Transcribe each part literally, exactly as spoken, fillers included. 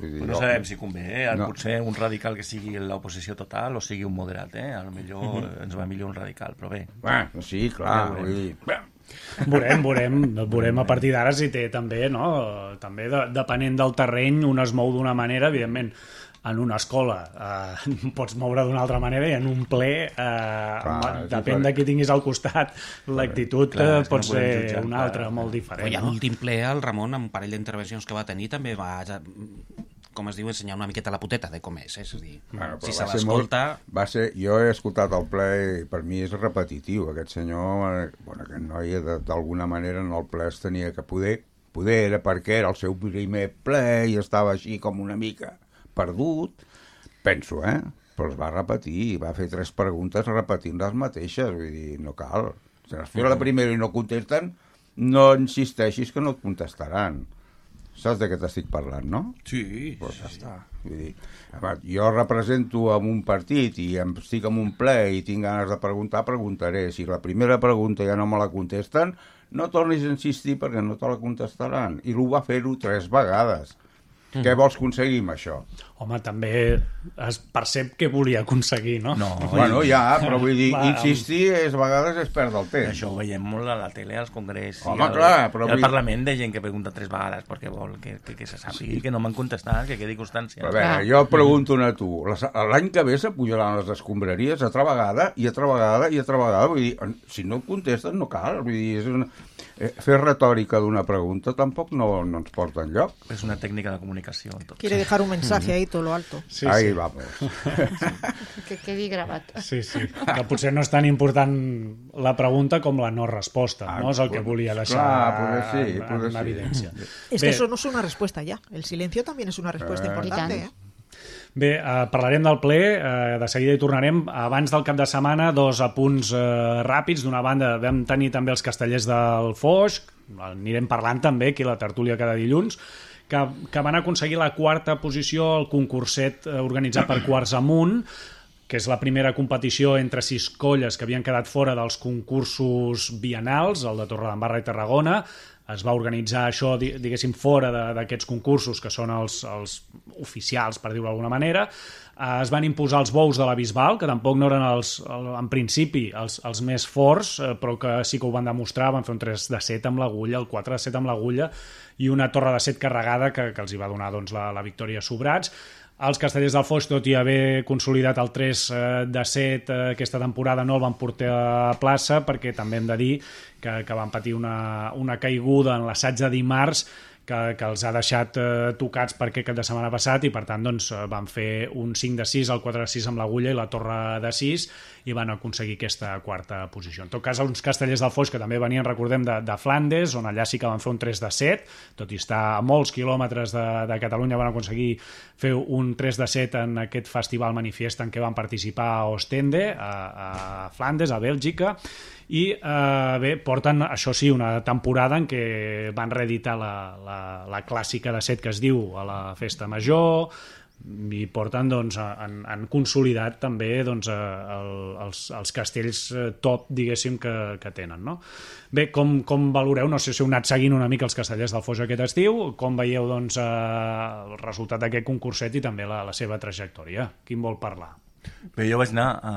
Dir, no sabem si convé, eh? No. Potser un radical que sigui l'oposició total o sigui un moderat, eh? A lo millor mm-hmm. ens va millor un radical, però bé. Bueno, sí, clar. Ja vull dir... Veurem, veurem, veurem a partir d'ara si té també, no? També de, depenent del terreny, un es mou d'una manera, evidentment, en una escola eh, pots moure d'una altra manera i en un ple eh, clar, depèn sí, de qui tinguis al costat l'actitud clar, eh, pot no ser jutjar, una altra clar, molt diferent. I a l'últim ple el Ramon, amb un parell d'intervencions que va tenir, també va, com es diu, ensenyar una miqueta la puteta de com és, eh? És a dir, bueno, si se l'escolta... Molt... Va ser... Jo he escoltat el ple i per mi és repetitiu. Aquest senyor, bueno, aquest noi d'alguna manera en el ple es tenia que poder, poder era perquè era el seu primer ple i estava així com una mica perdut, penso, eh? Però es va repetir, va fer tres preguntes repetint les mateixes, vull dir, no cal. Si es fa la primera i no contesten, no insisteixis que no et contestaran. Saps de què t'estic parlant, no? Sí. Pues ja està. Vull dir, jo represento en un partit i estic en un ple i tinc ganes de preguntar, preguntaré. Si la primera pregunta ja no me la contesten, no tornis a insistir perquè no te la contestaran. I ho va fer-ho tres vegades. Mm. Què vols aconseguir amb això? Home, també es percep què volia aconseguir, no? No, bueno, ja, però vull dir, va, insistir és, a vegades és perdre el temps. Això ho veiem molt a la tele, als congressos. Home, al, clar, però... al vull... Parlament de gent que pregunta tres vegades perquè vol que, que, que se sàpigui sí. que no m'han contestat, que quedi constància. A veure, jo pregunto a tu, l'any que ve s'apujaran les escombraries altra vegada i altra vegada i altra vegada, vull dir, si no contesten no cal, vull dir, és una... fer retòrica d'una pregunta tampoc no, no ens porta enlloc. És una tècnica de comunicació. Tot. Quiere dejar un mensaje ahí todo lo alto. Sí, ahí sí. vamos. Que quedi gravat. Sí, sí. Que potser no és tan important la pregunta com la no resposta, ah, no? És el que volia deixar clar, sí, en, en sí. evidència. Es que Bé, eso no es una respuesta ya. El silencio también es una respuesta eh. importante, eh? Bé, eh, parlarem del ple, eh, de seguida hi tornarem. Abans del cap de setmana, dos apunts eh, ràpids. D'una banda, vam tenir també els castellers del Foix, anirem parlant també aquí a la tertúlia cada dilluns, que, que van aconseguir la quarta posició al concurset eh, organitzat per Quarts Amunt, que és la primera competició entre sis colles que havien quedat fora dels concursos biennals, el de Torredembarra i Tarragona. Es va organitzar això, diguéssim, fora d'aquests concursos, que són els, els oficials, per dir-ho d'alguna manera. Es van imposar els bous de la Bisbal, que tampoc no eren, els, en principi, els, els més forts, però que sí que ho van demostrar. Van fer un tres de set amb l'agulla, el quatre de set amb l'agulla, i una torre de set carregada que, que els hi va donar doncs, la, la victòria sobrats. Els castellers del Foix, tot i haver consolidat el tres de set aquesta temporada, no el van portar a plaça, perquè també hem de dir que, que van patir una, una caiguda en l'assaig de dimarts que, que els ha deixat eh, tocats per aquest cap de setmana passat i per tant doncs, van fer un cinc de sis, el quatre de sis amb l'agulla i la torre de sis i van aconseguir aquesta quarta posició. En tot cas, uns castellers del Foix que també venien, recordem, de, de Flandes, on allà sí que van fer un tres de set, tot i estar a molts quilòmetres de, de Catalunya, van aconseguir fer un tres de set en aquest festival manifest en què van participar a Ostende, a, a Flandes, a Bèlgica, i eh, bé, porten, això sí, una temporada en què van reeditar la, la, la clàssica de set que es diu a la Festa Major, i porten, doncs, han, han consolidat també doncs, el, els, els castells top, diguéssim, que, que tenen, no? Bé, com, com valoreu? No sé si heu anat seguint una mica els castellers del Foix aquest estiu, com veieu doncs, eh, el resultat d'aquest concurset i també la, la seva trajectòria. Qui en vol parlar? Bé, jo vaig anar a,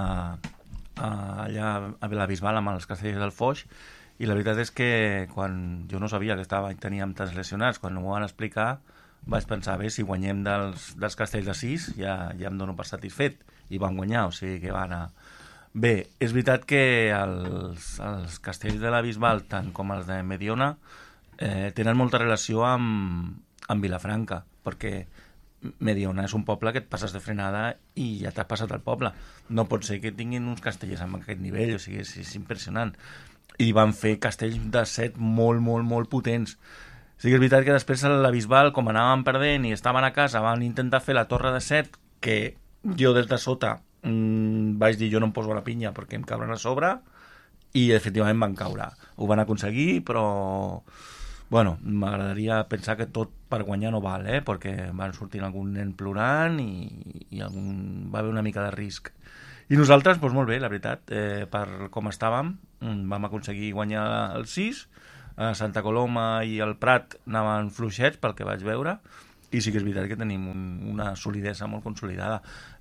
a, allà a la Bisbal amb els castellers del Foix i la veritat és que quan jo no sabia que estava, teníem tants lesionats, quan m'ho van explicar vaig pensar, bé, si guanyem dels, dels castells de sis ja, ja em dono per satisfet i van guanyar, o sigui que va anar bé. És veritat que els, els castells de la Bisbal, tant com els de Mediona, eh, tenen molta relació amb, amb Vilafranca, perquè Mediona és un poble que et passes de frenada i ja t'has passat al poble. No pot ser que tinguin uns castellers amb aquest nivell, o sigui, és, és impressionant. I van fer castells de set molt, molt, molt potents. Sí que és veritat que després a la Bisbal, com anàvem perdent i estaven a casa, van intentar fer la torre de set, que jo des de sota mmm, vaig dir jo no em poso a la pinya perquè em cabran a sobre, i efectivament van caure. Ho van aconseguir, però bueno, m'agradaria pensar que tot per guanyar no val, eh? Perquè van sortir algun nen plorant i, i algun... va haver una mica de risc. I nosaltres, doncs molt bé, la veritat, eh, per com estàvem, vam aconseguir guanyar el sis, a Santa Coloma i el Prat anaven fluixets pel que vaig veure i sí que és veritat que tenim un, una solidesa molt consolidada.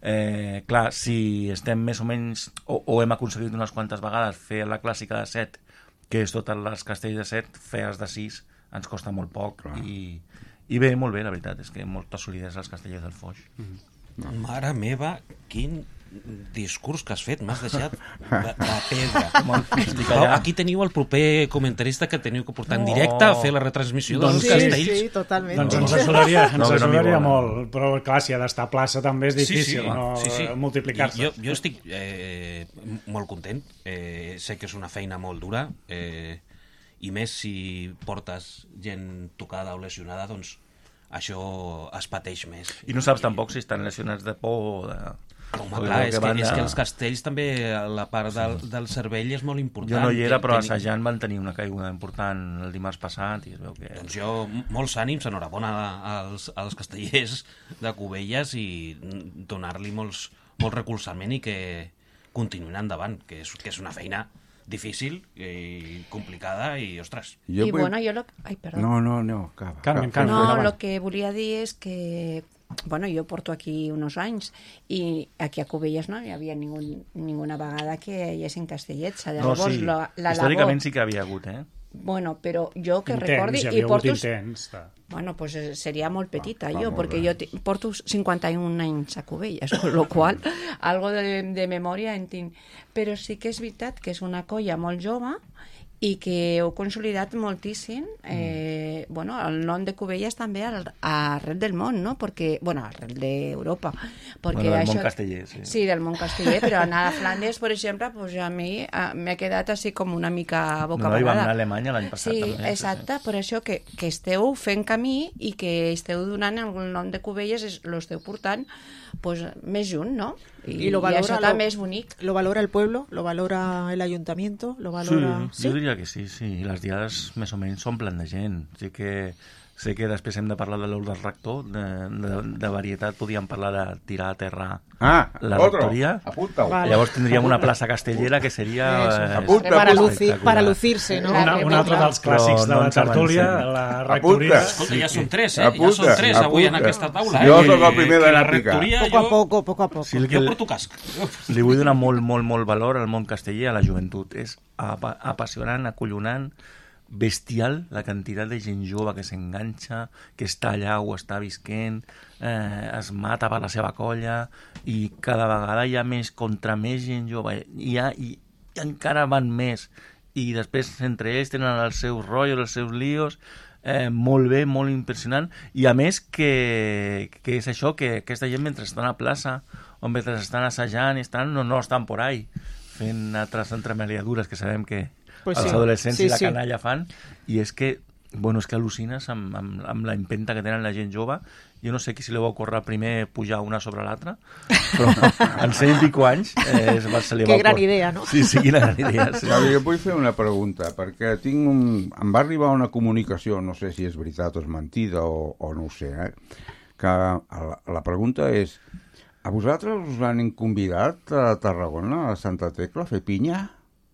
Eh, clar, si estem més o menys, o, o hem aconseguit unes quantes vegades fer la clàssica de set, que és totes les castells de set, fer-les de sis ens costa molt poc, i, i bé, molt bé, la veritat, és que molta solidesa als castellers del Foix. Mm-hmm. Mare meva, quin discurs que has fet, m'has deixat de, de pedra. Allà. Aquí teniu el proper comentarista que teniu que portar en directe a fer la retransmissió dels sí, castells. Sí, totalment. Doncs ens ajudaria, ens no, no ajudaria molt, però clar, si ha d'estar a plaça també és difícil, sí, sí, no sí, sí. multiplicar-se. Jo, jo estic eh, molt content, eh, sé que és una feina molt dura, eh, i més si portes gent tocada o lesionada, doncs això es pateix més. I no saps tampoc si estan lesionats de por o de... Home, clar, és que, és que els castells també, la part del, del cervell és molt important. Jo no hi era, però Ten... assajant van tenir una caiguda important el dimarts passat i es veu que... Doncs jo, molts ànims, enhorabona als, als castellers de Cubelles i donar-li molts, molt recolzament i que continuïn endavant, que és, que és una feina difícil i complicada i, ostres... Jo I vull... bueno, jo... Lo... Ai, perdó. No, no, no, acaba. Carmen, Carmen, no, acaba. Lo que volia dir és que bueno, jo porto aquí uns anys i aquí a Cubelles no hi havia ningú, ninguna vegada que hi haguessin castellets. No, sí, la, la històricament labor... sí que havia hagut, eh? Bueno, però jo que intents, recordi... Hi havia i porto... hagut intents. De... Bueno, pues seria molt petita va, jo, va, perquè jo porto cinquanta-un anys a Cubelles, con lo qual algo de, de memòria en tinc. Però sí que és veritat que és una colla molt jove i que heu consolidat moltíssim eh, mm. bueno, el nom de Cubelles també al, arrel del món, no? Perquè, bueno, arrel d'Europa. Bueno, del això... món casteller, sí. Sí, del món casteller, però anar a Flandes, per exemple, pues a mi m'ha quedat així com una mica boca no, no, parada. No, hi vam anar a Alemanya l'any passat. Sí, també, exacte, sí. per això que, que esteu fent camí i que esteu donant el nom de Cubelles, l'esteu portant pues, més junt, no? I, y lo valora, i això lo, també és bonic. Lo valora el pueblo, lo valora el ayuntamiento, lo valora... Sí, ¿sí? Jo diria que sí, sí. Les diades més o menys s'omplen de gent. Sí que sé que després hem de parlar de l'ordre del rector, de, de, de varietat podíem parlar de tirar a terra ah, la otro. rectoria. Apunta-ho. Vale. Llavors tindríem una plaça castellera que seria... Eh, apunta, para, lucir, para lucirse, no? Una, un altre dels clàssics Però de no la ens tertúlia, avancem. la rectoria... Escolta, ja són tres, eh? Apunta, ja són tres apunta. avui en aquesta taula. Jo eh? sóc el primer Que de la replicar. rectoria, Poco a jo... poco, poco a poco. Sí, el que Jo el- porto casc. li vull donar molt, molt, molt valor al món casteller, a la joventut. És apa apassionant, acollonant, bestial la quantitat de gent jove que s'enganxa, que està allà o està visquent, eh, es mata per la seva colla, i cada vegada hi ha més, contra més gent jove, hi ha, i, i encara van més, i després entre ells tenen els seus rotllos, els seus líos, eh, molt bé, molt impressionant, i a més que, que és això, que aquesta gent mentre estan a plaça o mentre estan assajant, estan, no, no estan por ahí fent altres entremaliadures que sabem que Pues els sí. adolescents Sí, i la sí. canalla fan, i és que bueno, és que al·lucines amb, amb, amb la empenta que tenen la gent jove. Jo no sé qui se li va ocórrer primer pujar una sobre l'altra, però en cent i pico anys eh, es va, se li Que va gran ocórrer. idea, no? Sí, sí, quina gran idea. Sí. Ja, jo vull fer una pregunta, perquè tinc un... em va arribar una comunicació, no sé si és veritat o és mentida o, o no ho sé, eh? que la, la pregunta és: a vosaltres us han convidat a Tarragona, a Santa Tecla, a fer pinya?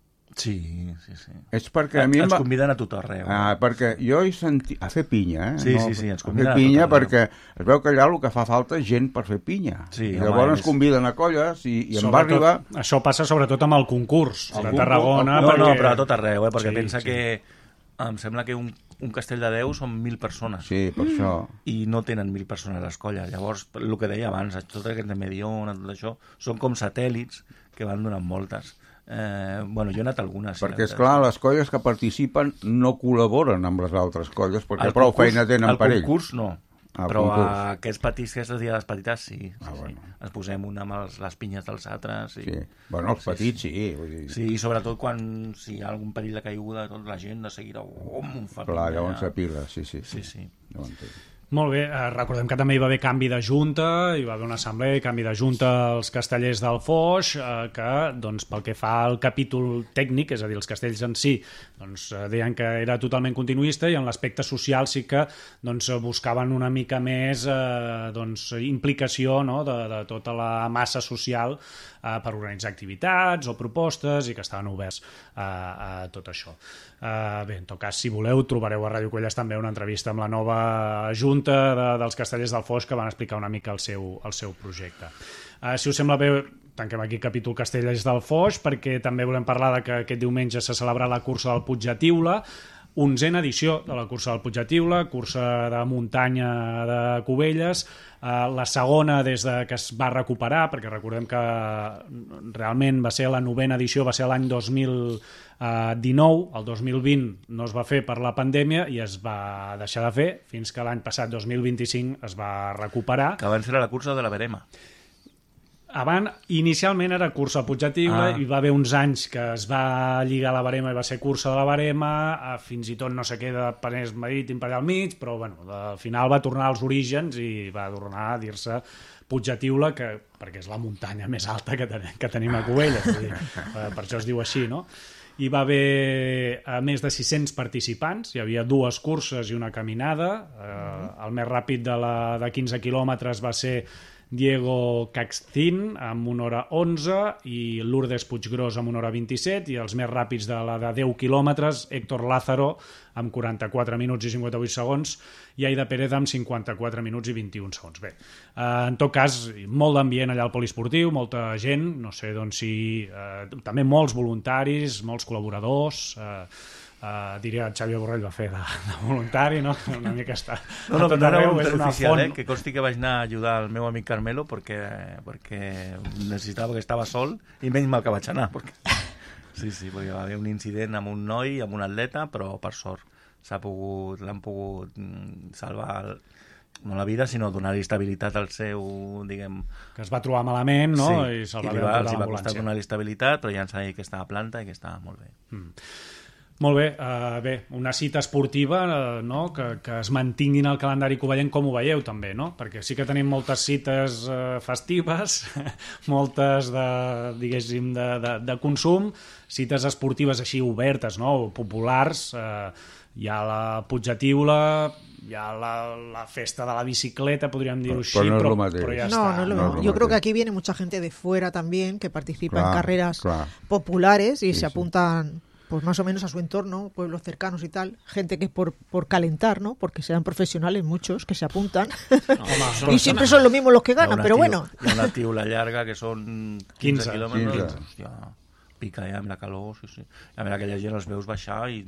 Sí, sí, sí. És perquè a mi em Ens va... conviden a tot arreu. Ah, perquè jo he sentit... A fer pinya, eh? Sí, sí, sí, ens a fer conviden a pinya tot arreu. perquè es veu que allà el que fa falta és gent per fer pinya. Sí, I home, llavors és- ens conviden a colles i, i em va arribar... Això passa sobretot amb el concurs El de concurs, Tarragona. el- No, perquè... no, però a tot arreu, eh? perquè Sí, pensa sí. que em sembla que un, un castell de Déu són mil persones. Sí, per això... I no tenen mil persones a les colles. Llavors, el que deia abans, tot aquest de Mediona, tot això, són com satèl·lits que van donant voltes. Eh, bueno, jo he anat a algunes. sí, Perquè, la és veritat. clar, les colles que participen no col·laboren amb les altres colles perquè El prou concurs- feina tenen per El ells. concurs no, Ah, el però concurs. a aquests petits, aquestes diades petites sí, sí, Ah, sí. bueno. Ens posem una amb els, les pinyes dels altres i... Sí. Bueno, els petits sí. Vull dir... Sí, i sobretot quan si hi ha algun perill de caiguda, tota la gent de seguida oh, fa Clar, pinya. llavors s'apila, sí, sí. Sí, sí. No ho entenc. Molt bé, eh, recordem que també hi va haver canvi de junta, hi va haver una assemblea i canvi de junta als castellers del Foix, eh, que doncs, pel que fa al capítol tècnic, és a dir, els castells en si, doncs, eh, deien que era totalment continuista i en l'aspecte social sí que doncs, buscaven una mica més eh, doncs, implicació no? de, de tota la massa social eh, per organitzar activitats o propostes i que estaven oberts a, a tot això. Uh, bé, en tot cas, si voleu, trobareu a Ràdio Colles també una entrevista amb la nova junta junta de, dels castellers del Foix que van explicar una mica el seu, el seu projecte. Uh, si us sembla bé, tanquem aquí el capítol Castellers del Foix, perquè també volem parlar de que aquest diumenge s'ha celebrat la cursa del Puig de Tiula, onzena edició de la cursa del Puig de Tiula, cursa de muntanya de Cubelles, eh, la segona des de que es va recuperar, perquè recordem que realment va ser la novena edició, va ser l'any dos mil dinou, el dos mil vint no es va fer per la pandèmia i es va deixar de fer fins que l'any passat, dos mil vint-i-cinc, es va recuperar. Que abans era la cursa de la Verema. Abans, inicialment era cursa al Puig de Tiula, ah. i va haver uns anys que es va lligar a la Verema i va ser cursa de la Verema, fins i tot no sé què de Penedès Marítim per allà al mig, però bueno, al final va tornar als orígens i va tornar a dir-se Puig de Tiula, que, perquè és la muntanya més alta que, ten que tenim a Cubelles, dir, per això es diu així, no? Hi va haver a més de sis-cents participants, hi havia dues curses i una caminada, eh, el més ràpid de, la, de quinze quilòmetres va ser Diego Caxtín amb una hora onze i Lourdes Puiggrós amb una hora vint-i-set, i els més ràpids de la de deu quilòmetres, Héctor Lázaro amb quaranta-quatre minuts i cinquanta-vuit segons i Aida Pérez amb cinquanta-quatre minuts i vint-i-un segons. Bé, eh, en tot cas, molt d'ambient allà al poliesportiu, molta gent, no sé doncs si... Eh, també molts voluntaris, molts col·laboradors... Eh, Uh, diria que Xavier Borrell va fer de, de voluntari, no? Una mica està no, no, a tot no arreu, era és una oficial, font. Eh? Que consti que vaig anar a ajudar el meu amic Carmelo perquè, perquè necessitava que estava sol i menys mal que vaig anar perquè... sí, sí, perquè va haver un incident amb un noi, amb un atleta, però per sort s'ha pogut, l'han pogut salvar el, no la vida, sinó donar-li estabilitat al seu, diguem... Que es va trobar malament, no? Sí, i se'l va i li va, els va l'ambulància. costar donar-li estabilitat, però ja ens ha dit que estava a planta i que estava molt bé. Mm. Molt bé, uh, bé, una cita esportiva, uh, no? que, que es mantinguin al calendari covellenc, com ho veieu també, no? Perquè sí que tenim moltes cites uh, festives, moltes de, diguéssim, de, de, de consum, cites esportives així obertes, no? Populars, uh, hi ha la Puig de Tiula, hi ha la, la festa de la bicicleta, podríem dir-ho així, però, però, no però ja no, està. no, no, no. Yo creo que aquí viene mucha gente de fuera también que participa claro, en carreras claro. populares y sí, se apuntan... pues más o menos a su entorno, pueblos cercanos y tal, gente que por, por calentar, ¿no? Porque sean profesionales muchos que se apuntan No, y siempre son los mismos los que ganan, pero bueno. Hi ha una tiula llarga que són quinze, quinze quilòmetres, quinze. hòstia, pica ja amb la calor, sí, sí. A veure, aquella gent els veus baixar i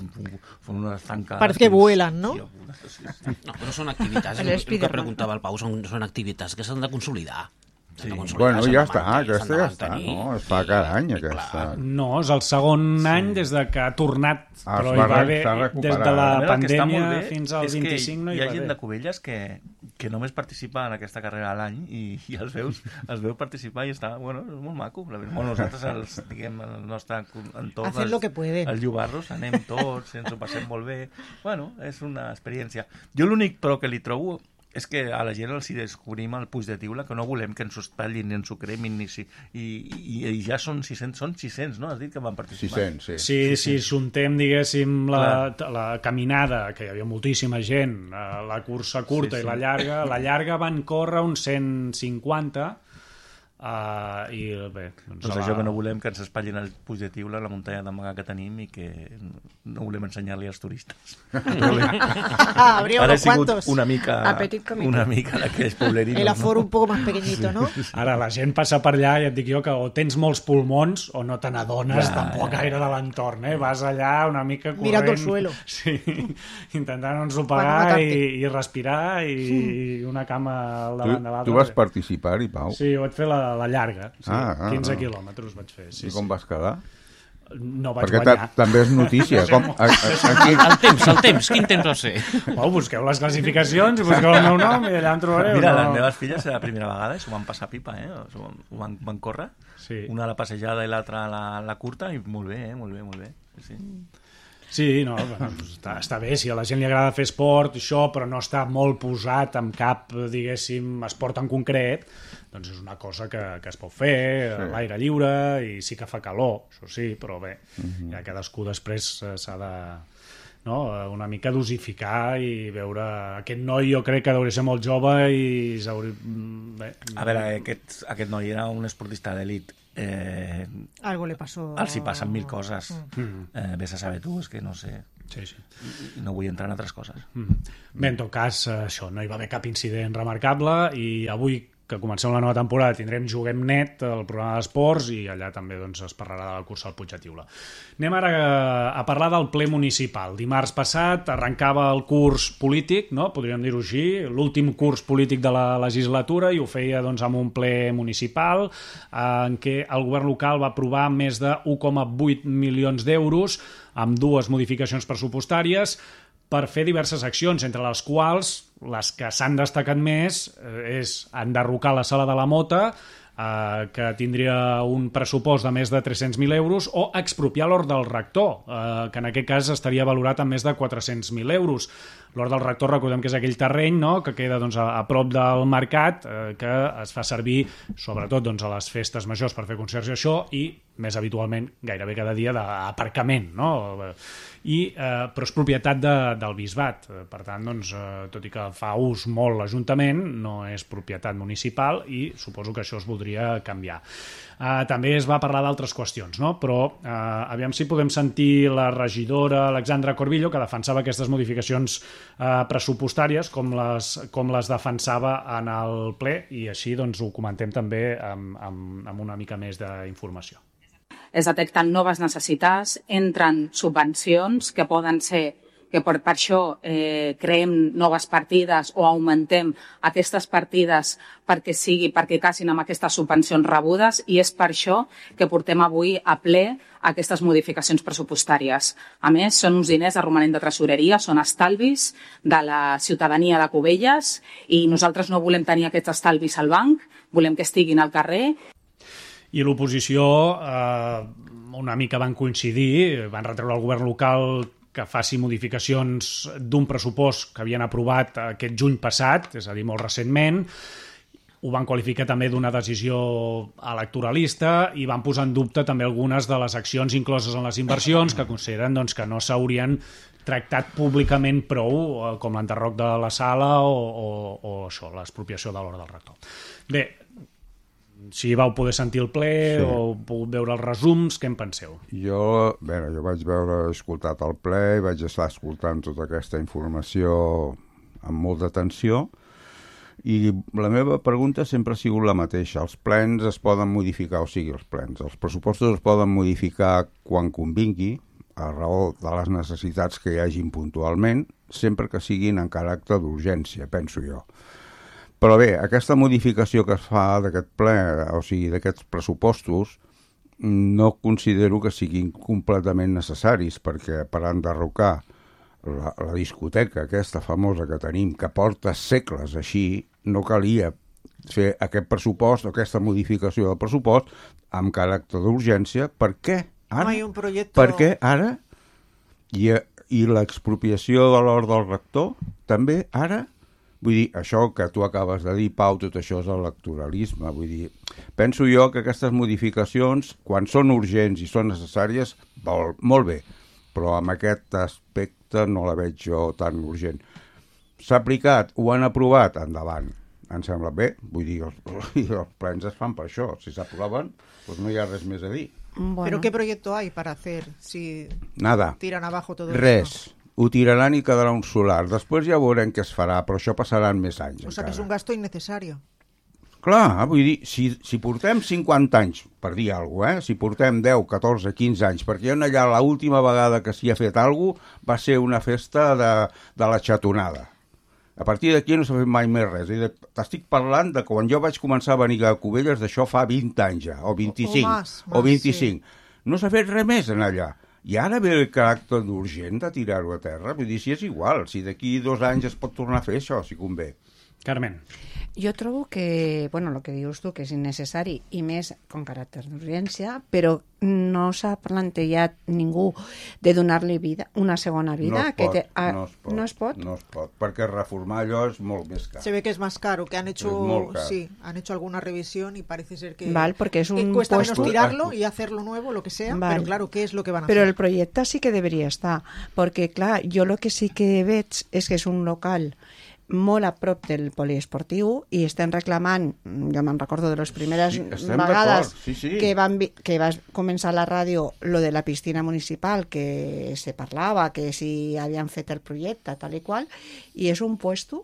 fan unes tancades. Parece que vuelan, ¿no? Sí, sí. No, però són activitats, El el que Spiderman. preguntava el Pau, són, són activitats que s'han de consolidar. Sí. Bueno, ja està, aquesta ja està, no? Es fa cada any, aquesta. No, és el segon sí. any des de que ha tornat, Ah, però es hi va va re- haver, s'ha des recuperat. de la A veure, el que està pandèmia molt bé fins al és que vint-i-cinc no hi, hi ha va gent haver. de Cubelles que, que només participa en aquesta carrera a l'any i, i els veus, els veus participar i està, bueno, és molt maco. La veritat. Bueno, nosaltres, els, diguem, el nostre entorn, Hacen lo que pueden. els llobarros, anem tots, ens ho passem molt bé. Bueno, és una experiència. Jo l'únic però que li trobo és que a la gent els hi descobrim el Puig de Tiula, que no volem que ens ho espatllin ni ens ho cremin, ni si, i, i, i ja són sis-cents, són sis-cents, no? Has dit que van participar. sis-cents, sí. Sí, sí, si juntem, diguéssim, la, la caminada, que hi havia moltíssima gent, eh, la cursa curta Sí, sí. i la llarga, la llarga van córrer uns cent cinquanta, Uh, i bé, doncs, Doncs la... això que no volem que ens espatllin el Puig de Tiula, la muntanya d'amagar que tenim i que no volem ensenyar-li als turistes. Habría Ara he unos sigut cuantos. una mica, Petit comitè. una mica d'aquells poblerinos. El aforo un poco más pequeñito, ¿no? Ara la gent passa per allà i et dic jo que o tens molts pulmons o no te n'adones Ja, tampoc ja. gaire de l'entorn, eh? Vas allà una mica corrent... Mirando el suelo. Sí, intentant Para ensopegar no i, matarte. i respirar i, i una cama al Tu, davant de l'altra. tu vas participar-hi, Pau? Sí, ho vaig fer la, la llarga, sí, Ah, ah, quinze ah. quilòmetres vaig fer. Sí, I com sí. vas quedar? No vaig Perquè ta- guanyar. també és notícia. Com, a, a, aquí, El temps, el temps, quin temps va ser? Wow, busqueu les classificacions, busqueu el meu nom i allà em trobareu. Mira, no? les meves filles la primera vegada i s'ho van passar pipa, eh? S'ho van, ho van, van córrer. Sí. Una a la passejada i l'altra a la, la curta i molt bé, eh? Molt bé, molt bé. Sí. Sí, no, bueno, doncs està, està bé, si a la gent li agrada fer esport, això, però no està molt posat en cap, diguéssim, esport en concret, doncs és una cosa que, que es pot fer sí. a l'aire lliure i sí que fa calor, això sí, però bé, uh-huh. ja cadascú després eh, s'ha de no, una mica dosificar i veure... Aquest noi jo crec que hauria ser molt jove i s'hauria... Bé, A veure, aquest, aquest noi era un esportista d'elit. Eh, Algo le pasó. els hi passen mil coses. Eh, vés a saber tu, és que no sé. Sí, sí. I no vull entrar en altres coses. Mm. Bé, en tot cas, això, no hi va haver cap incident remarcable i avui que comencem la nova temporada tindrem Juguem Net, el programa d'esports, i allà també doncs, es parlarà de la cursa al Puig de Tiula. Anem ara a, a parlar del ple municipal. Dimarts passat arrencava el curs polític, no? Podríem dir-ho així, l'últim curs polític de la legislatura, i ho feia doncs, amb un ple municipal eh, en què el govern local va aprovar més de un coma vuit milions d'euros amb dues modificacions pressupostàries per fer diverses accions, entre les quals les que s'han destacat més eh, és enderrocar la sala de la Mota, eh, que tindria un pressupost de més de tres-cents mil euros, o expropiar l'hort del rector, eh, que en aquest cas estaria valorat en més de quatre-cents mil euros. L'hort del rector, recordem que és aquell terreny, no?, que queda doncs, a, a prop del mercat, eh, que es fa servir sobretot doncs, a les festes majors per fer concerts i això, i més habitualment gairebé cada dia d'aparcament, no? I, eh, però és propietat de, del bisbat. Per tant, doncs, eh, tot i que fa ús molt l'Ajuntament, no és propietat municipal i suposo que això es voldria canviar. Eh, també es va parlar d'altres qüestions, no? Però eh, aviam si podem sentir la regidora Alexandra Corbillo, que defensava aquestes modificacions eh, pressupostàries com les, com les defensava en el ple, i així doncs, ho comentem també amb, amb, amb una mica més d'informació. Es detecten noves necessitats, entren subvencions que poden ser que per, per això eh, creem noves partides o augmentem aquestes partides perquè sigui perquè casin amb aquestes subvencions rebudes, i és per això que portem avui a ple aquestes modificacions pressupostàries. A més, són uns diners de romanent de tresoreria, són estalvis de la ciutadania de Cubelles, i nosaltres no volem tenir aquests estalvis al banc, volem que estiguin al carrer. I l'oposició eh, una mica van coincidir, van retreure al govern local que faci modificacions d'un pressupost que havien aprovat aquest juny passat, és a dir, molt recentment. Ho van qualificar també d'una decisió electoralista i van posar en dubte també algunes de les accions incloses en les inversions, que consideren doncs, que no s'haurien tractat públicament prou, com l'enderroc de la sala o, o, o això, l'expropiació de l'hort del rector. Bé, si vau poder sentir el ple, sí, o pogut veure els resums, què en penseu? Jo, bé, jo vaig veure, he escoltat el ple, vaig estar escoltant tota aquesta informació amb molta atenció, i la meva pregunta sempre ha sigut la mateixa. Els plens es poden modificar, o sigui, els plens, els pressupostos es poden modificar quan convingui, a raó de les necessitats que hi hagin puntualment, sempre que siguin en caràcter d'urgència, penso jo. Però bé, aquesta modificació que es fa d'aquest ple, o sigui, d'aquests pressupostos, no considero que siguin completament necessaris, perquè per enderrocar la, la discoteca aquesta famosa que tenim, que porta segles així, no calia fer aquest pressupost, aquesta modificació del pressupost, amb caràcter d'urgència. Per què? Ara? No hay un proyecto... Per què ara? I, i l'expropiació de l'hort del rector, també ara? Vull dir, això que tu acabes de dir, Pau, tot això és electoralisme. Vull dir, penso jo que aquestes modificacions, quan són urgents i són necessàries, vol, molt bé, però amb aquest aspecte no la veig jo tan urgent. S'ha aplicat, ho han aprovat, endavant. Em sembla bé, vull dir, els, els plens es fan per això. Si s'aproven, doncs no hi ha res més a dir. Bueno. ¿Pero qué proyecto hay para hacer si Nada. tiran abajo todo Res. esto? Ho tiraran i quedarà un solar. Després ja veurem què es farà, però això passaran més anys. O sea, encara. que és un gasto innecesario. Clar, vull dir, si, si portem cinquanta anys, per dir alguna cosa, eh? Si portem deu, catorze, quinze anys, perquè allà l'última vegada que s'hi ha fet alguna cosa va ser una festa de, de la xatonada. A partir d'aquí no s'ha fet mai més res. T'estic parlant de quan jo vaig començar a venir a Cubelles, d'això fa vint anys ja, o vint-i-cinc, o, o, más, o vint-i-cinc. Sí. No s'ha fet res més en allà. I ara ve el caràcter d'urgent de tirar-ho a terra. Vull dir, si és igual, si d'aquí dos anys es pot tornar a fer això, si convé. Carmen. Jo trobo que, bueno, el que dius tu, que és innecessari i més con caràcter d'urgència, però no s'ha plantejat ningú de donar-li vida, una segona vida. No es, que pot, te, ah, no, es pot, no es pot. No es pot, perquè reformar allò és molt més car. Se ve que es más caro, que han hecho, sí, han hecho alguna revisión y parece ser que, Val, porque es un que cuesta puesto... menos tirarlo y hacerlo nuevo, lo que sea, Val. pero claro, ¿qué es lo que van a Però hacer? el projecte sí que deberia estar, perquè clar, jo el que sí que veig és que és un local molt a prop del poliesportiu i estem reclamant, jo me'n recordo de les primeres Sí, estem vegades d'acord, sí, sí. que, van, vi- que va començar la ràdio lo de la piscina municipal, que se parlava, que si havien fet el projecte, tal i qual, i és un puesto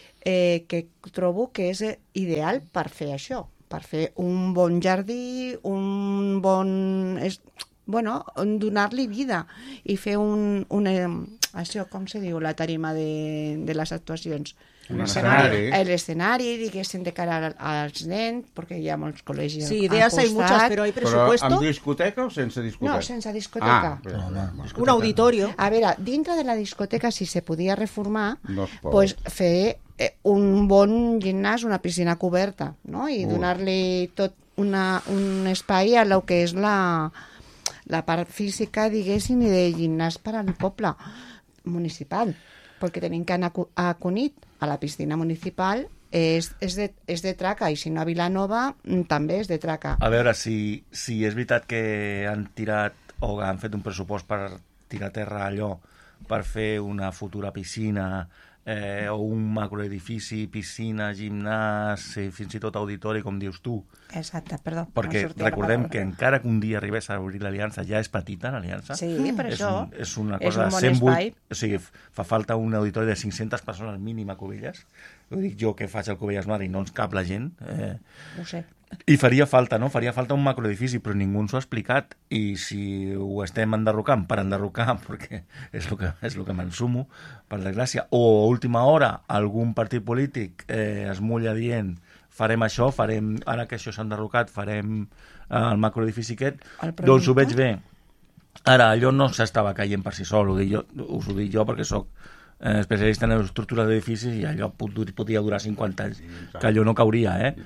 eh, que trobo que és eh, ideal per fer això, per fer un bon jardí, un bon... És, bueno, donar-li vida i fer un, un eh, això, com se diu, la tarima de, de les actuacions. Un escenari. L'escenari, diguéssim, de cara al- als nens, perquè hi ha molts col·legis Sí, al ideas hay costat. muchas, pero hay Però presupuesto. amb discoteca o sense discoteca? No, sense discoteca. Ah, bé, bé, Un auditorio. A veure, dintre de la discoteca, si se podia reformar, No es pot. pues, fer eh, un bon gimnàs, una piscina coberta, no? I Ui. donar-li tot una, un espai a lo que és la, la part física, diguéssim, i de gimnàs per al poble municipal, perquè tenim que anar a Cu- a Cunit, a la piscina municipal, és, és, de, és de traca, i si no a Vilanova mm, també és de traca. A veure, si, si és veritat que han tirat o han fet un pressupost per tirar a terra allò, per fer una futura piscina eh, o un macroedifici, piscina, gimnàs, i fins i tot auditori, com dius tu, Exacte, perdó. perquè no sortia la recordem paraula. que encara que un dia arribés a obrir l'aliança, ja és petita l'aliança. Sí, per és, això un, és una és cosa un bon cent vuit, espai. o sigui, fa falta un auditori de cinc-centes persones mínim a Cubelles. Ho dic jo que faig el Cubelles Mar i no ens cap la gent. Eh, Ho sé. I faria falta, no? Faria falta un macroedifici, però ningú ens ho ha explicat. I si ho estem enderrocant per enderrocar, perquè és el que, és el que m'ensumo, per desgràcia, o a última hora algun partit polític eh, es mulla dient farem això, farem, ara que això s'ha enderrocat, farem eh, el macroedifici aquest, El doncs ho veig projecte. bé. Ara, allò no s'estava caient per si sol, ho dic jo, us ho dic jo perquè sóc eh, especialista en estructures d'edificis i allò pot, podia durar cinquanta anys, que allò no cauria, eh?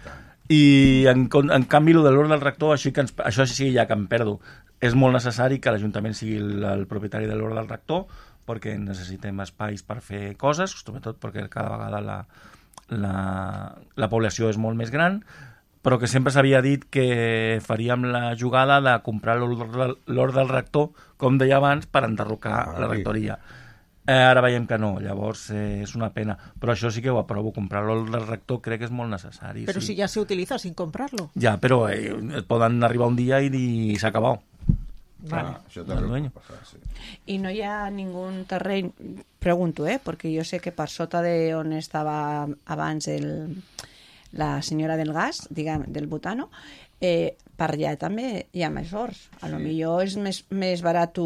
I en, con- en canvi, el de l'ordre del rector, això, que ens, això sí ja que em perdo, és molt necessari que l'Ajuntament sigui el, el propietari de l'ordre del rector, perquè necessitem espais per fer coses, sobretot perquè cada vegada la, la, la població és molt més gran, però que sempre s'havia dit que faríem la jugada de comprar l'ordre l'ordre del rector, com deia abans, per enderrocar Ah, la sí. rectoria. Eh, ara veiem que no, llavors eh, és una pena. Però això sí que ho aprovo, comprar l'ordre del rector crec que és molt necessari. Pero sí. si ya se utiliza sin comprarlo. Ja, però eh, poden arribar un dia i dir s'ha acabat. Vale. Ah, això també El dueño. pot passar, sí. I no hi ha ningun terreny, pregunto, eh, perquè jo sé que per sota de on estava abans el, la senyora del gas, diguem, del butano, eh, per allà també hi ha més horts. A lo millor és més, més barat,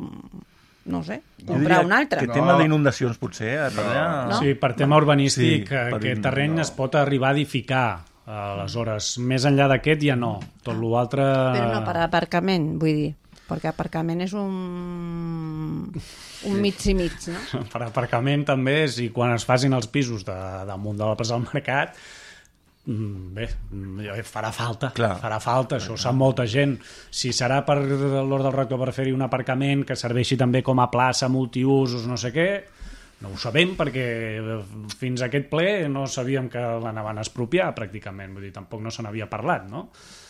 no sé, Jo comprar diria un altre. Que No. tema d'inundacions, potser, eh, per allà... No? Sí, per tema urbanístic, Sí, sí, per aquest un- terreny no. es pot arribar a edificar. Aleshores, més enllà d'aquest ja no. Tot l'altre... Però no per aparcament, vull dir, perquè aparcament és un, un mig i mig, no? Per aparcament també és, i quan es facin els pisos de, damunt de la plaça del Mercat, mm, bé, mm, farà falta, Clar. farà falta, això ho sap molta gent. Si serà per l'ordre del rector per fer-hi un aparcament que serveixi també com a plaça multiusos, no sé què, no ho sabem perquè fins a aquest ple no sabíem que l'anaven a expropiar pràcticament, vull dir, tampoc no se n'havia parlat, no?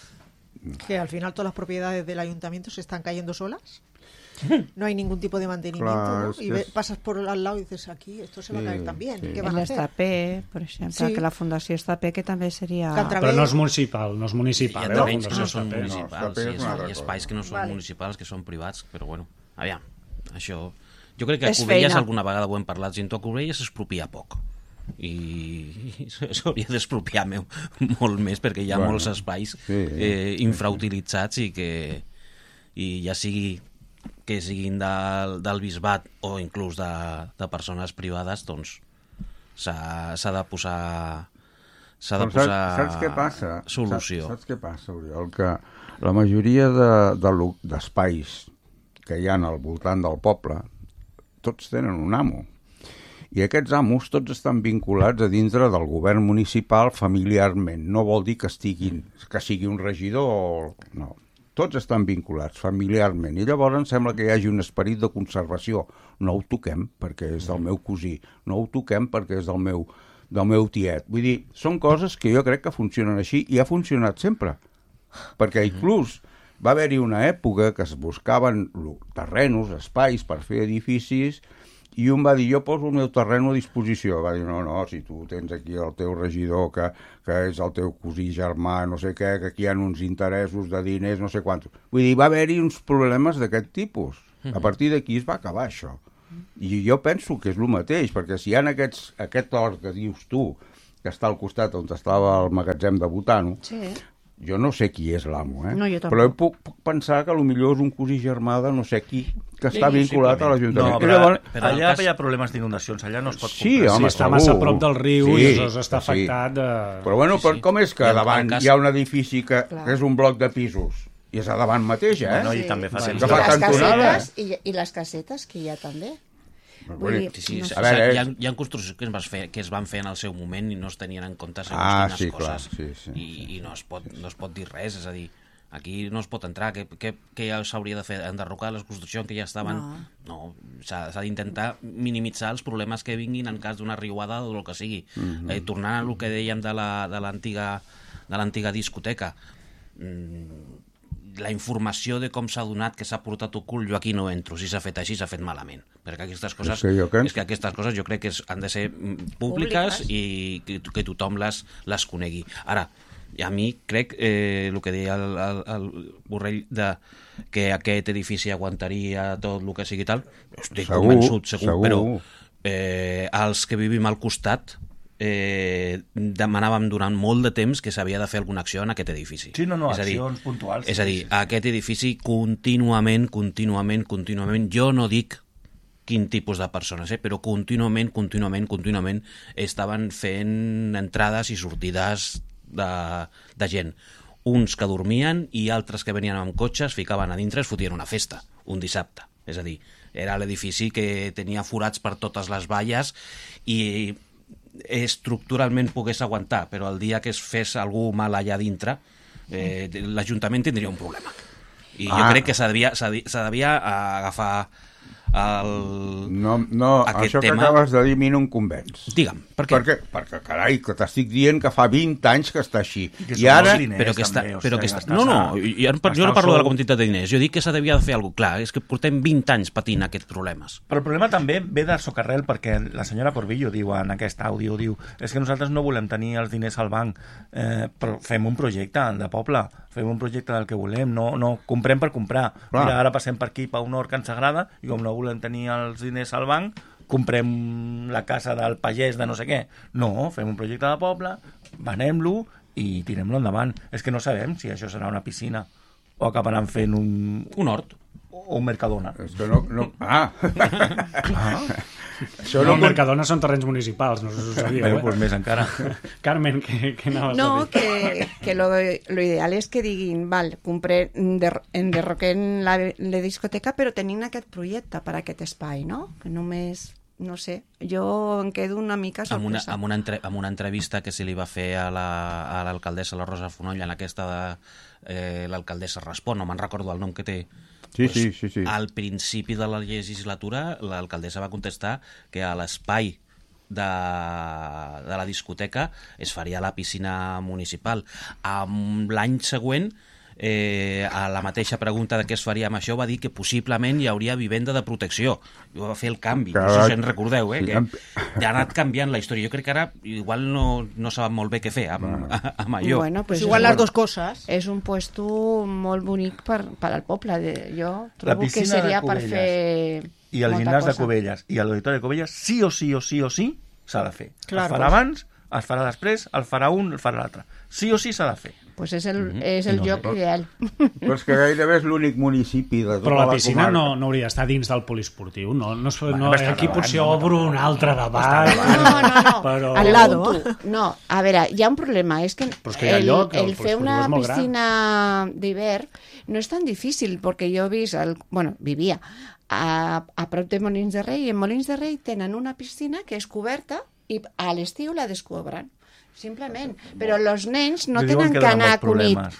Que al final todas las propiedades del ayuntamiento se están cayendo solas. No hay ningún tipo de mantenimiento, Claro, ¿no? es Y que ve- es- pasas por al lado y dices, aquí, esto se va a Sí, caer también. sí. ¿Qué van a hacer? L'Estapé, per exemple, Sí. que la Fundació Estapé, que també seria... Que a través- Però no és municipal, no és Hi municipal. ha eh, la terrenys que Fundació no són Estapé. No, municipals, Estapé sí, és una altra hi ha espais cosa. que no són Vale. municipals, que són privats, però bueno, aviam, això... Jo crec que a És Cubelles feina. alguna vegada ho hem parlat, gent a Cubelles s'expropia poc i s'hauria d'expropiar meu- molt més perquè hi ha Bueno, molts espais sí, eh, infrautilitzats i que i ja sigui que siguin del, del bisbat o inclús de, de persones privades, doncs s'ha s'ha de posar s'ha de Però saps, posar saps què passa? solució. Saps, saps què passa, Oriol? Que la majoria de- de lo- d'espais que hi ha al voltant del poble, tots tenen un amo. I aquests amos tots estan vinculats a dintre del govern municipal familiarment. No vol dir que estiguin, que sigui un regidor o... No. Tots estan vinculats familiarment. I llavors em sembla que hi hagi un esperit de conservació. No ho toquem perquè és del meu cosí. No ho toquem perquè és del meu, del meu tiet. Vull dir, són coses que jo crec que funcionen així i ha funcionat sempre. Perquè inclús va haver-hi una època que es buscaven lo- terrenos, espais per fer edificis i un va dir, jo poso el meu terreny a disposició. Va dir, no, no, si tu tens aquí el teu regidor, que, que és el teu cosí germà, no sé què, que aquí hi ha uns interessos de diners, no sé quantos. Vull dir, va haver-hi uns problemes d'aquest tipus. A partir d'aquí es va acabar això. I jo penso que és el mateix, perquè si hi ha aquests, aquest hort que dius tu, que està al costat on estava el magatzem de Botano, Sí. jo no sé qui és l'amo, eh? No, jo tampoc. Però puc, puc pensar que potser és un cosí germà de no sé qui, que està vinculat a No, l'Ajuntament. I però, llavors- però allà cas... hi ha problemes d'inundacions, allà no es pot Sí, comprar. home, si està segur. massa a prop del riu Sí, i aleshores està sí. afectat de... Però bueno, Sí, però sí. com és que I el- davant el cas- hi ha un edifici que, Clar. que és un bloc de pisos i és a davant mateix, eh? No, i també fa Bueno, temps. que fa I les cantonada. casetes, i, i les casetes que hi ha també. Però, Vull dir, Sí, sí, no sí, sé. A veure, hi, ha, és- hi ha construccions que es, van fer, que es van fer en el seu moment i no es tenien en compte segons Ah, quines sí, clar, coses. sí, sí, I, sí, i no, es pot, no es pot dir res, és a dir, aquí no es pot entrar, que, que, que ja s'hauria de fer, enderrocar les construccions que ja estaven... No. No, s'ha s'ha d'intentar minimitzar els problemes que vinguin en cas d'una riuada o del que sigui. Mhm. eh, tornant a el que dèiem de la- de l'antiga de l'antiga discoteca, mm, la informació de com s'ha donat que s'ha portat el cul, jo aquí no entro. Si s'ha fet així, s'ha fet malament. Perquè aquestes coses, És que jo crec- és que aquestes coses jo crec que és, han de ser mm, públiques, Públiques. i que, que tothom les, les conegui. Ara, a mi crec eh, el que deia el, el, el Borrell de que aquest edifici aguantaria tot el que sigui tal, estic Segur, convençut, segur, segur. però eh, els que vivim al costat eh, demanàvem durant molt de temps que s'havia de fer alguna acció en aquest edifici. Sí, no, no, és a dir, accions puntuals, És a sí, dir, sí. aquest edifici contínuament, contínuament, contínuament, jo no dic quin tipus de persones, eh? però contínuament, contínuament, contínuament estaven fent entrades i sortides de, de gent. Uns que dormien i altres que venien amb cotxes, ficaven a dintre i es fotien una festa, un dissabte. És a dir, era l'edifici que tenia forats per totes les valles i estructuralment pogués aguantar, però el dia que es fes algú mal allà dintre, eh, l'Ajuntament tindria un problema. I jo Ah. crec que s'ha devia, s'ha de- s'ha devia agafar el... No, no, Aquest això que tema- acabes de dir a mi no em convenç. Digue'm, per què? Perquè, perquè, carai, que t'estic dient que fa vint anys que està així. I que I són ara... molts diners. Però que està, també, o però sigui, que està... gastar-se- No, no, jo, jo no gastar parlo el de la sou. quantitat de diners. Jo dic que s'ha devia de fer alguna cosa. Clar, és que portem vint anys patint aquests problemes. Però el problema també ve de socarrel, perquè la senyora Corbillo diu en aquest àudio, diu, és que nosaltres no volem tenir els diners al banc, eh, però fem un projecte de poble, fem un projecte del que volem, no, no comprem per comprar. Clar. Mira, ara passem per aquí per un hort que ens agrada, i com no volem tenir els diners al banc, comprem la casa del pagès de no sé què. No, fem un projecte de poble, venem-lo i tirem-lo endavant. És que no sabem si això serà una piscina o acabaran fent un, Un hort. o un Mercadona. És que no... no... Ah! Això No, no... el Mercadona són terrenys municipals, no sé si ho sabíeu, Bé, eh? doncs més encara. Carmen, què, què anaves No, a dir? que, que lo, lo ideal és que diguin, val, compré, enderroquem la, la discoteca, però tenim aquest projecte per a aquest espai, no? Que només, no sé, jo em quedo una mica Amb una, sorpresa. amb, una entre, amb una entrevista que se li va fer a la- a l'alcaldessa, la, la Rosa Fonoll, en aquesta de eh, l'alcaldessa respon, no me'n recordo el nom que té. Sí, sí, sí, sí. Al principi de la legislatura, l'alcaldessa va contestar que a l'espai de, de la discoteca es faria la piscina municipal. Amb l'any següent, eh, a la mateixa pregunta de què es faria amb això, va dir que possiblement hi hauria vivenda de protecció. I va fer el canvi. No sé si en recordeu, eh? Sí, Que amb- ha anat canviant la història. Jo crec que ara igual no, no saben molt bé què fer amb, amb allò. Bueno, Pues pues igual és, las dos cosas. és un puesto molt bonic per, per al poble. De, jo La trobo que piscina de seria per Cubelles fer i el molta gimnàs de cosa. Cubelles i l'auditori de Cubelles sí o sí o sí o sí s'ha de fer. Claro, es farà pues. abans, es farà després, el farà un, el farà l'altre. Sí o sí s'ha de fer. Pues és el, és el lloc ideal. Però és que gairebé és l'únic municipi de tota Però la la piscina comarca. no, no hauria d'estar dins del poliesportiu, no? no, es, Bueno, no està aquí davant, potser no? obro un altre debat. No, no, no. Però... Al lado. Pregunto. No, a veure, hi ha un problema. És que, Però és que hi ha el, lloc, el el fer poliesportiu una és molt gran. piscina d'hivern no és tan difícil, perquè jo he vist, el, bueno, vivia a, a prop de Molins de Rei, i en Molins de Rei tenen una piscina que és coberta i a l'estiu la descobren. Simplement. Però els nens no Li diuen tenen que que dona anar molts a Cunit. problemes.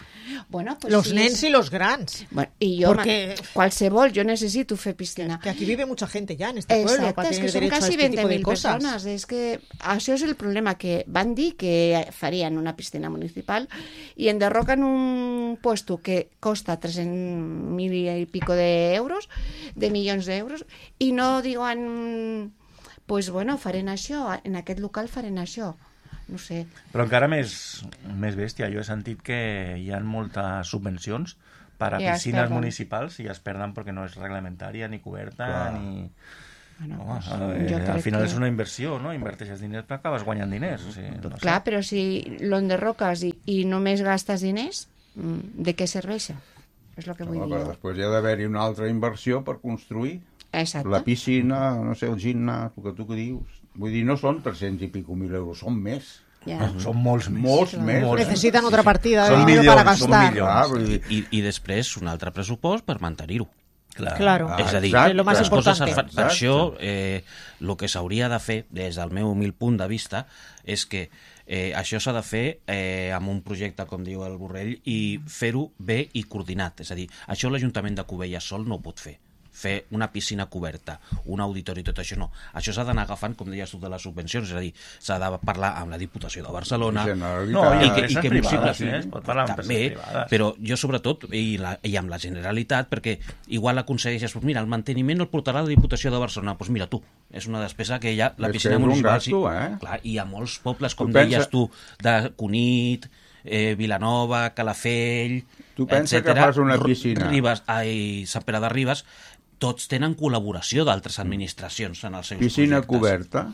Bueno, pues Los sí, nens es- y los grans. Bueno, y yo, Porque- ma- qualsevol, yo necesito fer piscina. Que aquí vive mucha gente ya en este pueblo Exacte, para és tener que són derecho a quasi este tipo de veinte mil cosas. persones. És que això és el problema, que van dir que farien una piscina municipal i enderroquen un puesto que costa trescientos mil y pico de euros, de milions d'euros, i no diuen, pues bueno, farem això, en aquest local farem això. No sé. Però encara més, més bèstia, jo he sentit que hi ha moltes subvencions per a I es piscines perden. municipals i es perden perquè no és reglamentària ni coberta. Clar. Ni... Bueno, Home, pues, eh, jo al crec final que... és una inversió, no? Inverteixes diners però acabes guanyant diners. O sigui, no sé. Clar, però si l'enderroques i, i només gastes diners, mm, de què serveix? És el que vull Home, dir però jo. després hi ha d'haver-hi una altra inversió per construir Exacte. la piscina, no sé, el gimnàs, el que tu que dius. Vull dir, no són tres-cents i pico mil euros, són més. Ja. Són molts més. Molts més. Molts Necesitan otra partida de Son dinero milions, para son gastar. milions. Ah, vull dir, I, i després un altre pressupost per mantenir-ho. Clar. Claro. Ah, És a dir, exacte. És lo más les coses importante. es fan. Per Exacte. això, eh, el que s'hauria de fer, des del meu humil punt de vista, és que eh, això s'ha de fer eh, amb un projecte, com diu el Borrell, i fer-ho bé i coordinat. És a dir, això l'Ajuntament de Cubelles sol no ho pot fer. Fer una piscina coberta, un auditori i tot això, no. Això s'ha d'anar agafant, com deies tu, de les subvencions, és a dir, s'ha de parlar amb la Diputació de Barcelona, Generalitat. No, i i que, i empreses que privades, possible, eh? Es pot parlar amb també, empreses privades. però jo sobretot, i, la, i amb la Generalitat, perquè igual aconsegueixes, pues mira, el manteniment el portarà la Diputació de Barcelona, doncs pues mira tu, és una despesa que ja la És piscina que és un municipal... gasto, eh? Clar, i hi ha molts pobles, com Tu deies pensa- tu, de Cunit, eh, Vilanova, Calafell... Tu pensa que etcètera, fas una R- piscina. Ribes, ai, Sant Pere de Ribes, tots tenen col·laboració d'altres administracions en els seus piscina projectes. coberta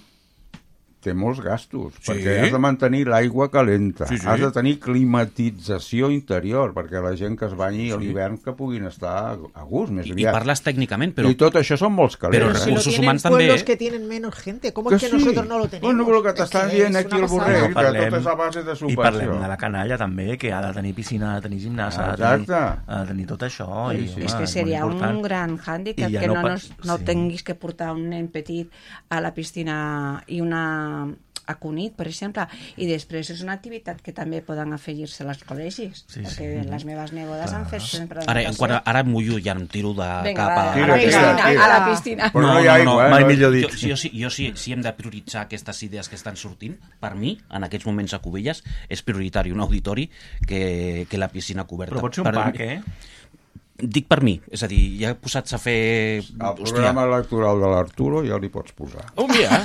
té molts gastos, Sí. perquè has de mantenir l'aigua calenta, Sí, sí. has de tenir climatització interior, perquè la gent que es banyi a l'hivern que puguin estar a gust, més I, I aviat. parles tècnicament, però... I tot això són molts Però Pero calents. si lo recursos tienen humans també, pueblos eh? que tienen menos gente, ¿cómo Que es que sí. nosotros no lo tenemos? Bueno, però que Es t'estan que dient es aquí una el pasada. Borrell, No, que parlem- tot és a base de I subvenció. parlem de la canalla també, que ha de tenir piscina, ha de tenir gimnàs, ha de tenir, Exacte. ha de tenir tot això. Sí, I, sí. home, És que molt seria important. un gran hàndicap I ja que no no, pa- nos, no sí. tinguis que portar un nen petit a la piscina i una a Cunit, per exemple, i després és una activitat que també poden afegir-se als col·legis, Sí, perquè sí. les meves nebodes han fet sempre Ara, en quant a, ara em mullo i ara em tiro de Vinga, cap va, a... a Tira, la tira, piscina, tira. a la piscina. Però no hi ha aigua, eh? mai No- millor dit. Jo, jo, sí, jo sí, si hem de prioritzar aquestes idees que estan sortint, per mi, en aquests moments a Cubelles, és prioritari un auditori que, que la piscina coberta. Però pot ser un Per pack, mi- eh? Dic per mi, és a dir, ja posats a fer... Al programa electoral de l'Arturo ja li pots posar. Oh, mira!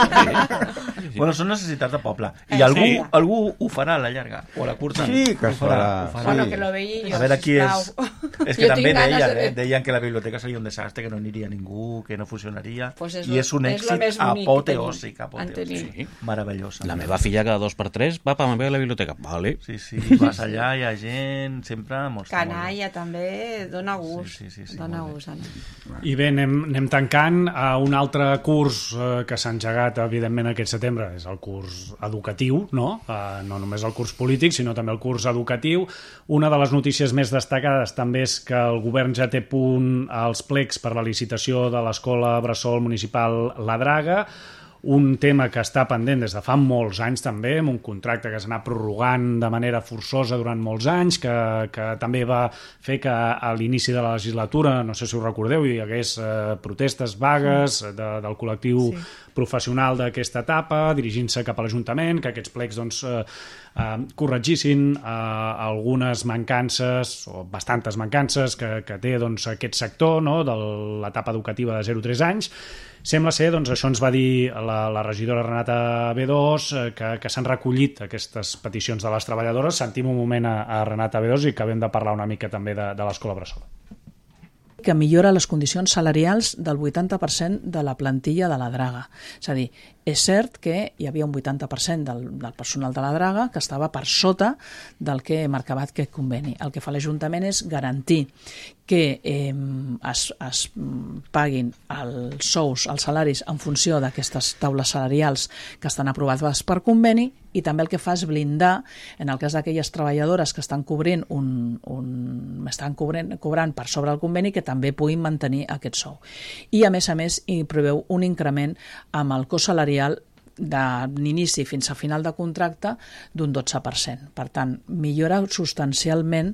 Sí. Bueno, són necessitats de poble. I Eh, algú, sí. algú ho farà a la llarga, o a la curta. Sí, que Ho es farà. ho farà. Bueno, Sí. que lo veia jo, A veure qui és... sisplau. És que Jo també tinc ganes deien, de- eh? deien que la biblioteca seria un desastre, que no aniria ningú, que no funcionaria. Pues és I lo- és un és lo èxit més bonic que apoteòsic, tenim. apoteòsic. En Sí. Meravellosa. La meva filla cada dos per tres va per a la biblioteca. Vale. Sí, sí, vas allà, hi ha gent, sempre... Molt, Canalla també dona gust, Sí, sí, sí, sí, dona molt bé. gust, Anna. I bé, anem, anem tancant a un altre curs eh, que s'ha engegat, evidentment, aquest setembre. És el curs educatiu, no? Eh, no només el curs polític, sinó també el curs educatiu. Una de les notícies més destacades també és que el govern ja té a punt els plecs per la licitació de l'Escola Bressol Municipal La Draga, un tema que està pendent des de fa molts anys també, amb un contracte que s'ha anat prorrogant de manera forçosa durant molts anys, que, que també va fer que a l'inici de la legislatura, no sé si ho recordeu, hi hagués eh, protestes vagues de, del col·lectiu Sí. professional d'aquesta etapa, dirigint-se cap a l'Ajuntament, que aquests plecs doncs, eh, eh, corregissin eh, algunes mancances, o bastantes mancances, que, que té doncs, aquest sector, no?, de l'etapa educativa de zero a tres anys. Sembla ser, doncs, això ens va dir la, la regidora Renata B dos, eh, que, que s'han recollit aquestes peticions de les treballadores. Sentim un moment a, a Renata B dos i acabem de parlar una mica també de, de l'Escola Bressol. Que millora les condicions salarials del vuitanta per cent de la plantilla de la Draga. És a dir, és cert que hi havia un vuitanta per cent del, del personal de la Draga que estava per sota del que marcava aquest conveni. El que fa l'Ajuntament és garantir que eh, es, es paguin els sous, els salaris en funció d'aquestes taules salarials que estan aprovades per conveni, i també el que fa és blindar, en el cas d'aquelles treballadores que estan cobrint un, un, estan cobrant, cobrant per sobre el conveni, que també puguin mantenir aquest sou. I a més a més hi preveu un increment amb el cost salarial d'inici fins a final de contracte d'un dotze per cent. Per tant, millora substancialment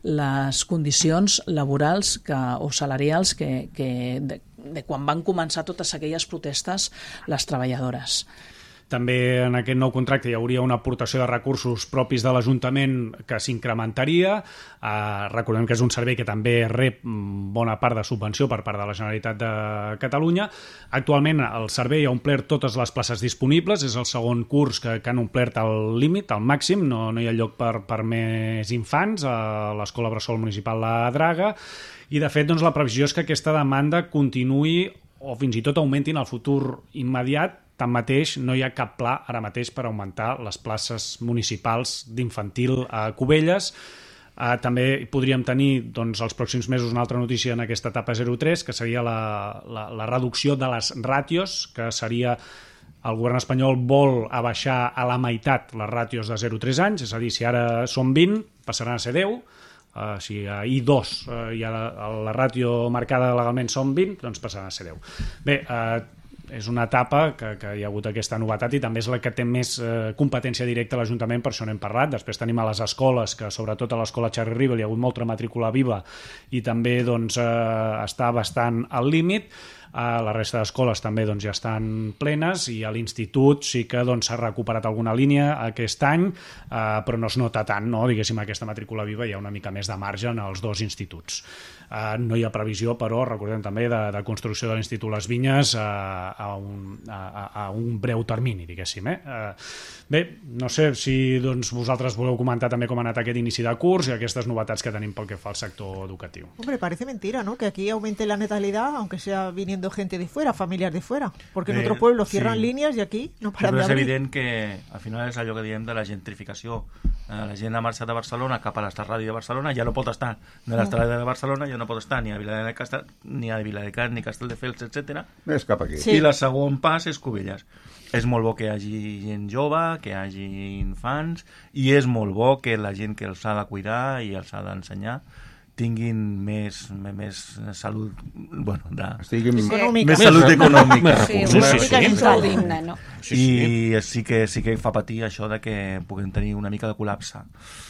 les condicions laborals que, o salarials que, que de, de quan van començar totes aquelles protestes les treballadores. També en aquest nou contracte hi hauria una aportació de recursos propis de l'Ajuntament que s'incrementaria. Eh, recordem que és un servei que també rep bona part de subvenció per part de la Generalitat de Catalunya. Actualment el servei ha omplert totes les places disponibles, és el segon curs que, que han omplert el límit, el màxim, no, no hi ha lloc per, per més infants a l'Escola Bressol Municipal La Draga, i de fet doncs, la previsió és que aquesta demanda continuï o fins i tot augmenti en el futur immediat. Tanmateix, no hi ha cap pla ara mateix per augmentar les places municipals d'infantil a Cubelles. Eh, també podríem tenir doncs, els pròxims mesos una altra notícia en aquesta etapa zero tres, que seria la, la, la reducció de les ràtios, que seria el govern espanyol vol abaixar a la meitat les ràtios de zero a tres anys, és a dir, si ara són vint, passaran a ser deu. Uh, si a I dos uh, ja la, la ràtio marcada legalment són vint, doncs passaran a ser deu. Bé, uh, és una etapa que, que hi ha hagut aquesta novetat i també és la que té més eh, competència directa a l'Ajuntament, per això n'hem parlat. Després tenim a les escoles, que sobretot a l'escola Cherry Rivel hi ha hagut molta matrícula viva i també doncs, eh, està bastant al límit. A la resta d'escoles també doncs, ja estan plenes i a l'institut sí que doncs, s'ha recuperat alguna línia aquest any, eh, però no es nota tant, no? Diguéssim, aquesta matrícula viva hi ha una mica més de marge en els dos instituts. Eh, no hi ha previsió, però, recordem també, de, de construcció de l'Institut Les Vinyes a, a, un, a, a un breu termini, diguéssim. Eh? Eh, bé, no sé si doncs, vosaltres voleu comentar també com ha anat aquest inici de curs i aquestes novetats que tenim pel que fa al sector educatiu. Hombre, parece mentira, ¿no? Que aquí aumente la natalidad, aunque sea viniendo gente de fuera, familias de fuera, porque en eh, otro pueblo cierran sí. líneas y aquí no paran Però de és abrir. evident que al final és allò que diem de la gentrificació. Eh, la gent ha marxat de Barcelona cap a l'Estat Ràdio de Barcelona, ja no pot estar de l'Estat Ràdio de Barcelona, ja no pot estar ni a Viladecans, ni a Viladecans, ni Castelldefels, etcètera. És cap aquí. Sí. I el segon pas és Cubelles. És molt bo que hi hagi gent jove, que hi hagi infants, i és molt bo que la gent que els ha de cuidar i els ha d'ensenyar tinguin més, més salut, bueno, de... Estiguin... Econòmica. Més salut econòmica. Sí, Sí, una sí, mica sí. més prou digne, no? I sí que, sí que fa patir això de que puguem tenir una mica de col·lapse.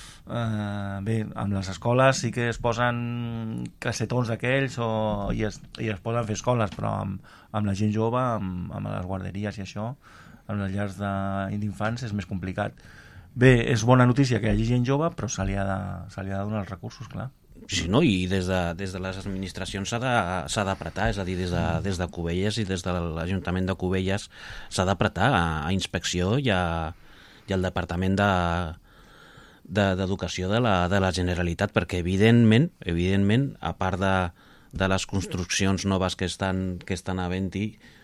Uh, bé, amb les escoles sí que es posen cassetons d'aquells o, i, es, i es poden fer escoles, però amb, amb la gent jove, amb, amb les guarderies i això, amb les llars d'infants és més complicat. Bé, és bona notícia que hi hagi gent jove, però se li ha de, se li ha de donar els recursos, clar. Sí, no? I des de, des de les administracions s'ha d'apretar, és a dir, des de, des de Cubelles i des de l'Ajuntament de Cubelles s'ha d'apretar a, a inspecció i, a, i al Departament de d'Educació de, la, de la Generalitat, perquè evidentment, evidentment a part de, de les construccions noves que estan, que estan havent-hi,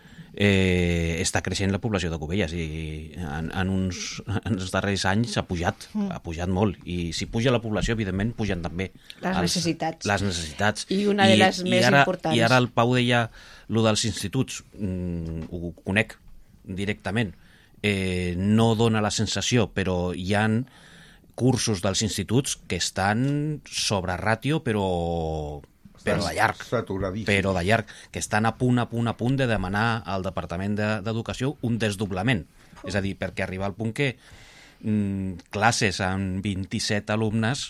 eh, està creixent la població de Cubelles i en, en, uns, en els darrers anys ha pujat, mm. ha pujat molt, i si puja la població, evidentment pugen també les els, necessitats. les necessitats. I una de les I, més i ara, importants. I ara el Pau deia lo dels instituts, mm, ho conec directament, eh, no dona la sensació, però hi han cursos dels instituts que estan sobre ràtio, però, però de llarg. Saturadíssim. Però de llarg, que estan a punt, a punt, a punt de demanar al Departament d'Educació un desdoblament. És a dir, perquè arriba al punt que mm, classes amb vint-i-set alumnes,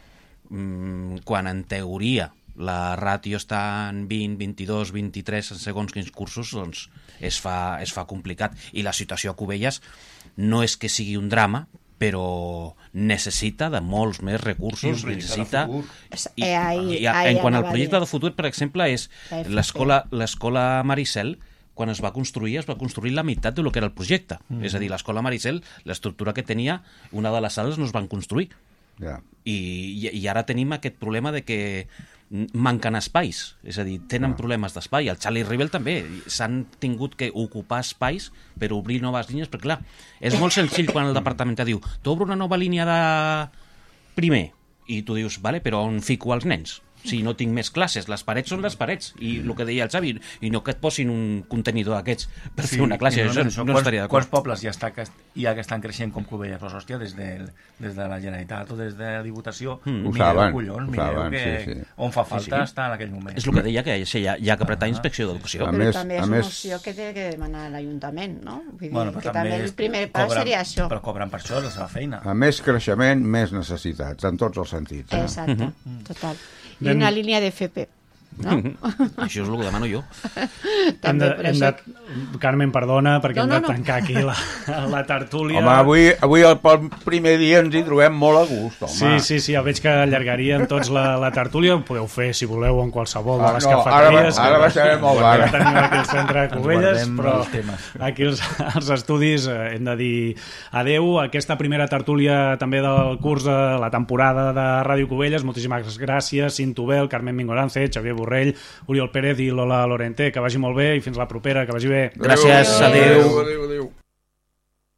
mm, quan en teoria la ràtio està en vint, vint-i-dos, vint-i-tres en segons quins cursos, doncs es fa, es fa complicat. I la situació a Cubelles no és que sigui un drama, però necessita de molts més recursos, necessita... I, Eh, ahí- i, ahí en quant al anava a projecte dir. de futur, per exemple, és La F P. l'escola l'escola Maricel, quan es va construir, es va construir la meitat de lo que era el projecte. Mm. És a dir, l'escola Maricel, l'estructura que tenia, una de les sales no es van construir. Ja. I, i, i ara tenim aquest problema de que manquen espais, és a dir, tenen ah. problemes d'espai. El Charlie Rivel també s'han tingut que ocupar espais per obrir noves línies, perquè clar, és molt senzill quan el departament te diu t'obro una nova línia de primer, i tu dius, vale, però on fico els nens? si no tinc més classes? Les parets són les parets, i el que deia el Xavi, i no que et posin un contenidor d'aquests per Sí, fer una classe, i això, això, no quants, estaria quants d'acord. pobles hi, està, que, hi ha que estan creixent com Cubelles? Pues, hòstia, des de, des de la Generalitat o des de la Diputació, Mm. Ho mireu, saben, collons, ho mireu saben, que, sí, sí. on fa falta Sí, sí. estar en aquell moment. És el que deia, que hi ha, hi ha que apretar inspecció d'educació. A Però més- també és a una més- opció que té que demanar l'Ajuntament, no? Vull dir, Bueno, però que també el és- primer pas cobren- seria això. Però cobren per això, és la seva feina. A més creixement, més necessitats, en tots els sentits. Eh? Exacte, total. I Anem- una línia de F P, no? Això és el que demano jo. Hem També, de, però hem això... de, Carmen, perdona, perquè No, hem no, de no. tancar aquí la, la tertúlia. Home, avui, avui el, pel primer dia ens hi trobem molt a gust, home. Sí, sí, sí, ja veig que allargaríem tots la, la tertúlia. Ho podeu fer, si voleu, en qualsevol de Ah, les no, cafeteries. ara- ara baixarem al bar. Que tenim aquí al centre de Cubelles, guardem però els temes. aquí els, els estudis eh, hem de dir adeu. Aquesta primera tertúlia també del curs de la temporada de Ràdio Cubelles. Moltíssimes gràcies, Cinto Bel, Carmen Mingolance, Xavier Borrell, Oriol Pérez i Lola Lorente. Que vagi molt bé i fins la propera, que vagi bé. Gràcies, adeu. Adéu, adéu, adéu.